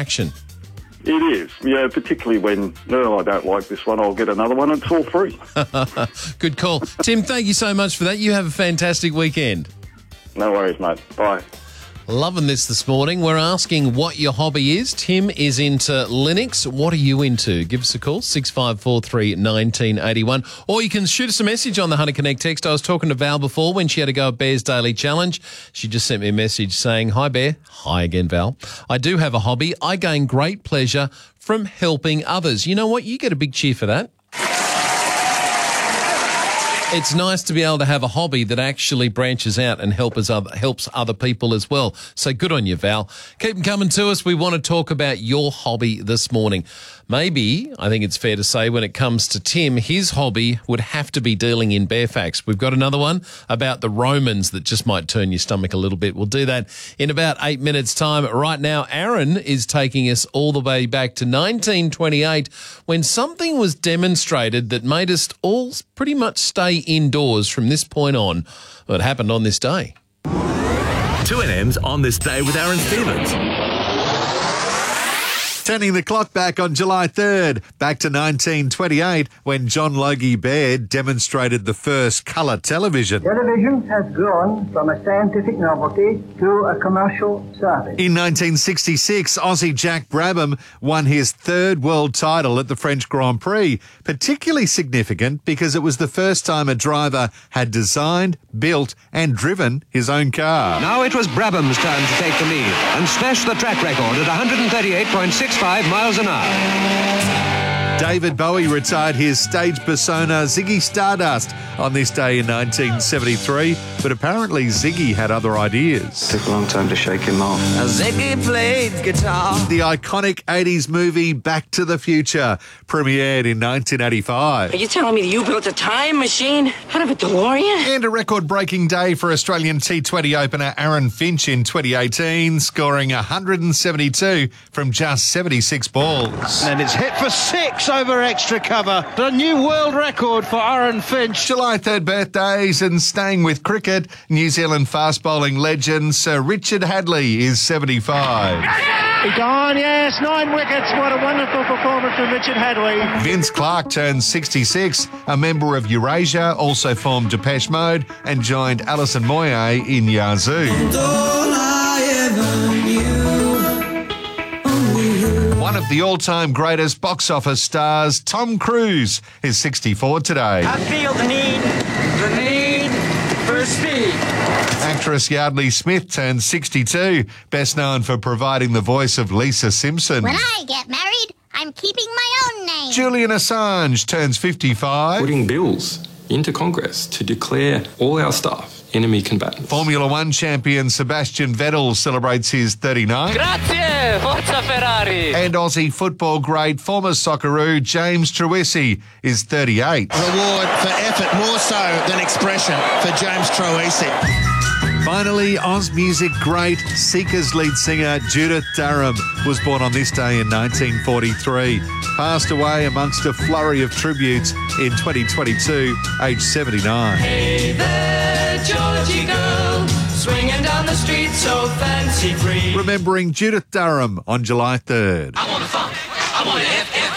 distraction. It is, yeah, particularly when, no, I don't like this one, I'll get another one, it's all free. Good call. Tim, thank you so much for that. You have a fantastic weekend. No worries, mate. Bye. Loving this morning. We're asking what your hobby is. Tim is into Linux. What are you into? Give us a call, 6543 1981. Or you can shoot us a message on the Hunter Connect text. I was talking to Val before when she had to go at Bear's Daily Challenge. She just sent me a message saying, "Hi, Bear." Hi again, Val. "I do have a hobby. I gain great pleasure from helping others." You know what? You get a big cheer for that. It's nice to be able to have a hobby that actually branches out and helps other people as well. So good on you, Val. Keep them coming to us. We want to talk about your hobby this morning. Maybe, I think it's fair to say, when it comes to Tim, his hobby would have to be dealing in bear facts. We've got another one about the Romans that just might turn your stomach a little bit. We'll do that in about 8 minutes' time. Right now, Aaron is taking us all the way back to 1928 when something was demonstrated that made us all pretty much stay indoors from this point on. Well, it happened on this day. 2NM's On This Day with Aaron Stevens. Turning the clock back on July 3rd, back to 1928, when John Logie Baird demonstrated the first colour television. Television has grown from a scientific novelty to a commercial service. In 1966, Aussie Jack Brabham won his third world title at the French Grand Prix, particularly significant because it was the first time a driver had designed, built and driven his own car. Now it was Brabham's turn to take the lead and smash the track record at 138.65 miles an hour. David Bowie retired his stage persona Ziggy Stardust on this day in 1973, but apparently Ziggy had other ideas. Took a long time to shake him off. Ziggy played guitar. The iconic 80s movie Back to the Future premiered in 1985. Are you telling me that you built a time machine out of a DeLorean? And a record-breaking day for Australian T20 opener Aaron Finch in 2018, scoring 172 from just 76 balls. And it's hit for 6 over extra cover. The new world record for Aaron Finch. July 3rd birthdays, and staying with cricket, New Zealand fast bowling legend Sir Richard Hadley is 75. Gone, yes, 9 wickets. What a wonderful performance from Richard Hadley. Vince Clarke turned 66, a member of Eurasia, also formed Depeche Mode and joined Alison Moyet in Yazoo. One of the all-time greatest box office stars, Tom Cruise, is 64 today. I feel the need for speed. Actress Yardley Smith turned 62, best known for providing the voice of Lisa Simpson. When I get married, I'm keeping my own name. Julian Assange turns 55. Putting bills into Congress to declare all our staff enemy combatants. Formula One champion Sebastian Vettel celebrates his 39th. Grazie, forza Ferrari. And Aussie football great former Socceroo James Troisi is 38. Reward for effort more so than expression for James Troisi. Finally, Oz music great Seekers lead singer Judith Durham was born on this day in 1943. Passed away amongst a flurry of tributes in 2022, aged 79. Hey there, Georgie girl, swinging down the street so fancy free. Remembering Judith Durham on July 3rd.